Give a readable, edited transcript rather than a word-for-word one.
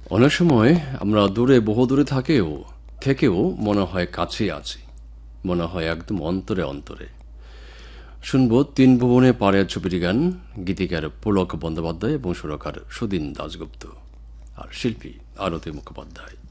অনেক সময় আমরা দূরে বহু দূরে থেকেও মনে হয় কাছেই আছি, মনে হয় একদম অন্তরে অন্তরে। শুনব তিন ভুবনে পারে ছবিটি গান, গীতিকার পুলক বন্দ্যোপাধ্যায় এবং সুরকার সুদিন দাশগুপ্ত আর শিল্পী আরতি মুখোপাধ্যায়।